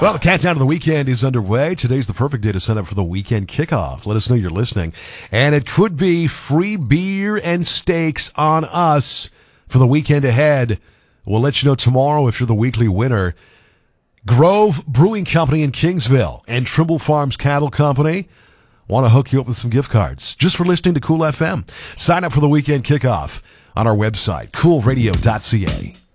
Well, the countdown to the weekend is underway. Today's the perfect day to sign up for the weekend kickoff. Let us know you're listening. And it could be free beer and steaks on us for the weekend ahead. We'll let you know tomorrow if you're the weekly winner. Grove Brewing Company in Kingsville and Trimble Farms Cattle Company want to hook you up with some gift cards just for listening to Cool FM. Sign up for the weekend kickoff on our website, coolradio.ca.